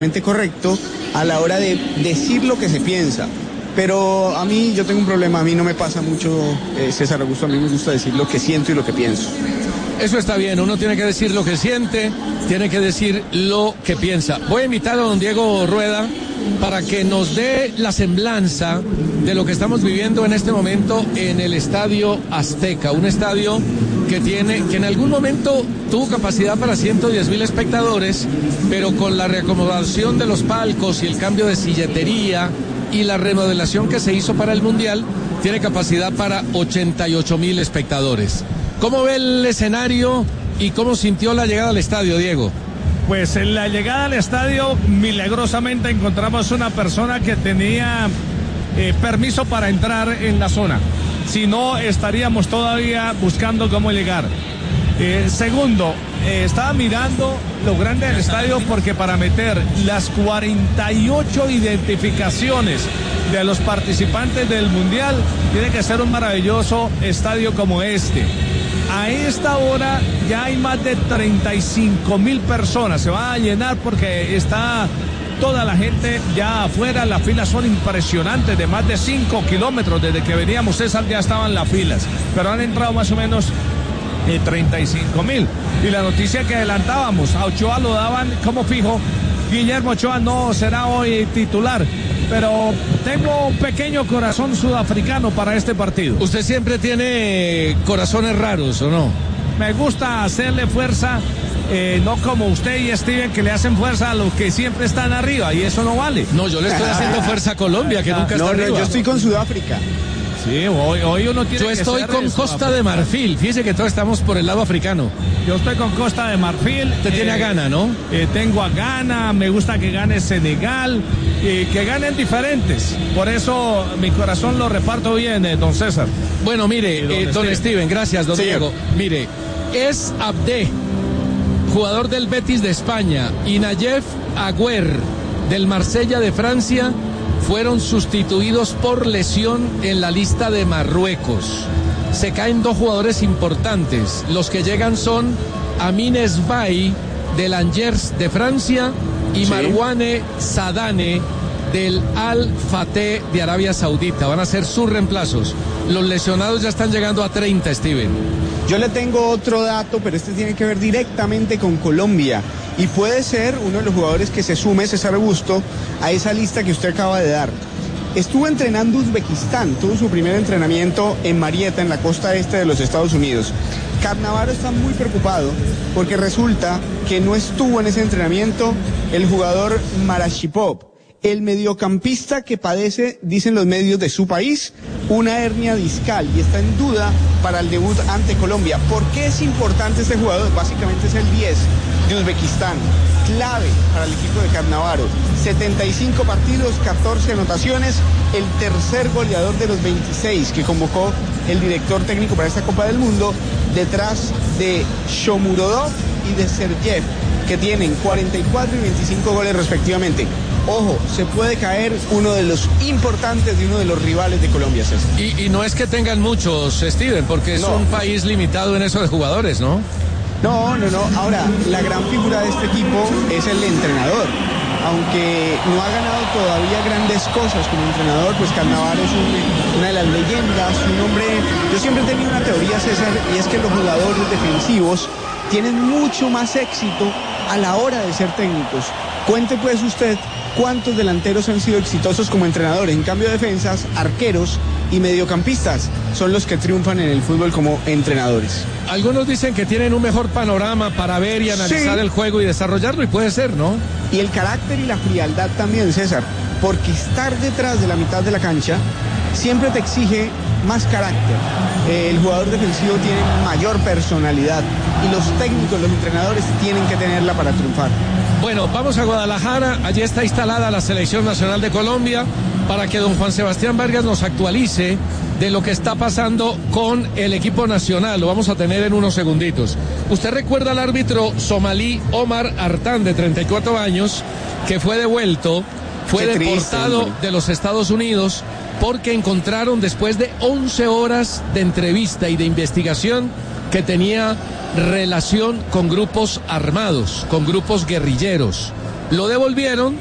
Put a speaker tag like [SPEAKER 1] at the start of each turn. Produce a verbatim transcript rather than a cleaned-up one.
[SPEAKER 1] correcto a la hora de decir lo que se piensa. Pero a mí, yo tengo un problema, a mí no me pasa mucho, eh, César Augusto, a mí me gusta decir lo que siento y lo que pienso.
[SPEAKER 2] Eso está bien, uno tiene que decir lo que siente, tiene que decir lo que piensa. Voy a invitar a don Diego Rueda para que nos dé la semblanza de lo que estamos viviendo en este momento en el Estadio Azteca, un estadio que tiene, que en algún momento tuvo capacidad para ciento diez mil espectadores, pero con la reacomodación de los palcos y el cambio de silletería y la remodelación que se hizo para el Mundial, tiene capacidad para ochenta y ocho mil espectadores. ¿Cómo ve el escenario y cómo sintió la llegada al estadio, Diego?
[SPEAKER 3] Pues en la llegada al estadio, milagrosamente encontramos una persona que tenía eh, permiso para entrar en la zona. Si no, estaríamos todavía buscando cómo llegar. Eh, segundo, eh, estaba mirando lo grande del estadio porque para meter las cuarenta y ocho identificaciones de los participantes del Mundial, tiene que ser un maravilloso estadio como este. A esta hora ya hay más de treinta y cinco mil personas. Se va a llenar porque está toda la gente ya afuera. Las filas son impresionantes, de más de cinco kilómetros. Desde que veníamos, César, ya estaban las filas. Pero han entrado más o menos eh, treinta y cinco mil. Y la noticia que adelantábamos, a Ochoa lo daban como fijo. Guillermo Ochoa no será hoy titular, pero tengo un pequeño corazón sudafricano para este partido.
[SPEAKER 2] ¿Usted siempre tiene corazones raros o no?
[SPEAKER 3] Me gusta hacerle fuerza, eh, no como usted y Steven, que le hacen fuerza a los que siempre están arriba, y eso no vale.
[SPEAKER 2] No, yo le estoy haciendo fuerza a Colombia, que nunca está
[SPEAKER 1] no, no,
[SPEAKER 2] arriba.
[SPEAKER 1] yo estoy con Sudáfrica.
[SPEAKER 3] Sí, hoy, hoy uno tiene
[SPEAKER 2] Yo
[SPEAKER 3] que
[SPEAKER 2] estoy
[SPEAKER 3] ser
[SPEAKER 2] con
[SPEAKER 3] eso,
[SPEAKER 2] Costa de Marfil. Fíjese que todos estamos por el lado africano.
[SPEAKER 3] Yo estoy con Costa de Marfil.
[SPEAKER 2] Usted eh, tiene a Ghana, ¿no?
[SPEAKER 3] Eh, tengo a Ghana, me gusta que gane Senegal, eh, que ganen diferentes. Por eso mi corazón lo reparto bien, eh, don César.
[SPEAKER 2] Bueno, mire, don, eh, don Steven. Steven, gracias, don
[SPEAKER 1] sí.
[SPEAKER 2] Diego. Mire, es Abde, jugador del Betis de España, y Nayef Agüer, del Marsella de Francia, fueron sustituidos por lesión en la lista de Marruecos. Se caen dos jugadores importantes. Los que llegan son Amin Esbay del Angers de Francia y sí. Marwane Sadane del Al Fateh de Arabia Saudita. Van a ser sus reemplazos. Los lesionados ya están llegando a treinta, Steven.
[SPEAKER 1] Yo le tengo otro dato, pero este tiene que ver directamente con Colombia. Y puede ser uno de los jugadores que se sume, César Augusto, a esa lista que usted acaba de dar. Estuvo entrenando Uzbekistán, tuvo su primer entrenamiento en Marietta, en la costa este de los Estados Unidos. Cannavaro está muy preocupado porque resulta que no estuvo en ese entrenamiento el jugador Marashipov, el mediocampista que padece, dicen los medios de su país, una hernia discal y está en duda para el debut ante Colombia. ¿Por qué es importante este jugador? Básicamente es el diez de Uzbekistán, clave para el equipo de Cannavaro. setenta y cinco partidos, catorce anotaciones, el tercer goleador de los veintiséis que convocó el director técnico para esta Copa del Mundo, detrás de Shomurodov y de Sergev, que tienen cuarenta y cuatro y veinticinco goles respectivamente. Ojo, se puede caer uno de los importantes de uno de los rivales de Colombia, César.
[SPEAKER 2] Y, y no es que tengan muchos, Steven, porque es no. un país limitado en eso de jugadores, ¿no?
[SPEAKER 1] No, no, no. Ahora, la gran figura de este equipo es el entrenador. Aunque no ha ganado todavía grandes cosas como entrenador, pues Cannavaro es un, una de las leyendas, un hombre... Yo siempre he tenido una teoría, César, y es que los jugadores defensivos tienen mucho más éxito a la hora de ser técnicos. Cuente pues usted cuántos delanteros han sido exitosos como entrenadores. En cambio, defensas, arqueros y mediocampistas son los que triunfan en el fútbol como entrenadores.
[SPEAKER 2] Algunos dicen que tienen un mejor panorama para ver y analizar sí. el juego y desarrollarlo, y puede ser, ¿no?
[SPEAKER 1] Y el carácter y la frialdad también, César, porque estar detrás de la mitad de la cancha siempre te exige más carácter. Eh, el jugador defensivo tiene mayor personalidad y los técnicos, los entrenadores tienen que tenerla para triunfar.
[SPEAKER 2] Bueno, vamos a Guadalajara. Allí está instalada la Selección Nacional de Colombia para que don Juan Sebastián Vargas nos actualice de lo que está pasando con el equipo nacional. Lo vamos a tener en unos segunditos. ¿Usted recuerda al árbitro somalí Omar Artán, de treinta y cuatro años, que fue devuelto, fue Qué deportado triste, de los Estados Unidos porque encontraron, después de once horas de entrevista y de investigación, que tenía relación con grupos armados, con grupos guerrilleros? lo devolvieron